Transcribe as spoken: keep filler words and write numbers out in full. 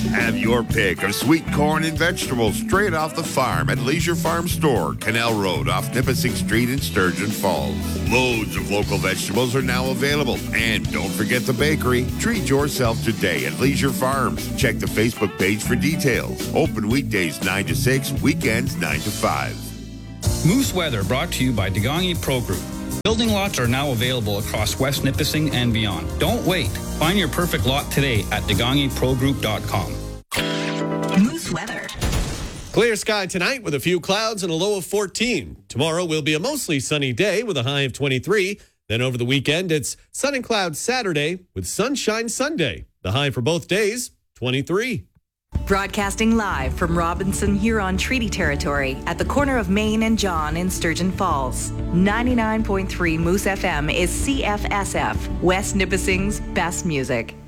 Have your pick of sweet corn and vegetables straight off the farm at Leisure Farm Store, Canal Road off Nipissing Street in Sturgeon Falls. Loads of local vegetables are now available. And don't forget the bakery. Treat yourself today at Leisure Farms. Check the Facebook page for details. Open weekdays nine to six, weekends nine to five. Moose Weather brought to you by Degangi Pro Group. Building lots are now available across West Nipissing and beyond. Don't wait. Find your perfect lot today at degangi pro group dot com. Moose Weather. Clear sky tonight with a few clouds and a low of fourteen. Tomorrow will be a mostly sunny day with a high of twenty-three. Then over the weekend, it's sun and clouds Saturday with sunshine Sunday. The high for both days, twenty-three. Broadcasting live from Robinson Huron Treaty Territory at the corner of Main and John in Sturgeon Falls. ninety-nine point three Moose F M is C F S F, West Nipissing's best music.